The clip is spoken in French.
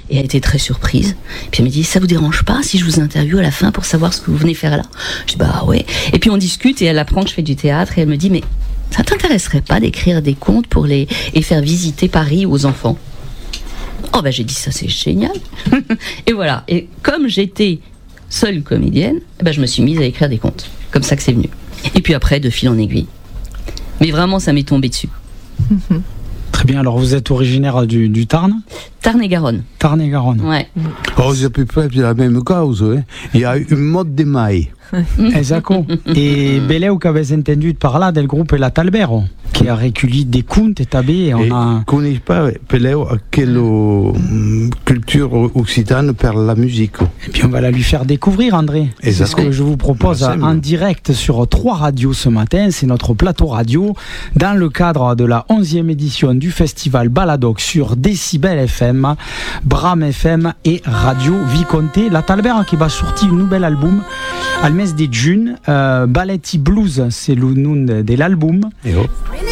Et elle était très surprise. Puis elle me dit, ça vous dérange pas si je vous interviewe à la fin pour savoir ce que vous venez faire là? Je dis, bah ouais. Et puis on discute et elle apprend que je fais du théâtre et elle me dit, mais ça t'intéresserait pas d'écrire des contes et faire visiter Paris aux enfants? Oh ben j'ai dit, ça c'est génial. Et voilà. Et comme j'étais seule comédienne, je me suis mise à écrire des contes. Comme ça que c'est venu. Et puis après, de fil en aiguille. Mais vraiment, ça m'est tombé dessus. Très bien, alors vous êtes originaire du Tarn? Tarn-et-Garonne. Tarn-et-Garonne. Ouais. Oh, c'est à peu près la même cause. Hein. Il y a une mode des mailles. Esatto. E beleu che avete entendu parlar del gruppo La Talbero, che ha recueilli des contes et on a... Connais pas Peleu quelle culture occitane per la musique. Et puis on va la lui faire découvrir, André. C'est ce que je vous propose en direct sur 3 radios ce matin. C'est notre plateau radio dans le cadre de la 11e édition du festival Baladoc sur Décibel FM, Bram FM et Radio Viconte. La Talbera qui va sortir un nouvel album al mes de juin. Balletti Blues, c'est le nom de l'album.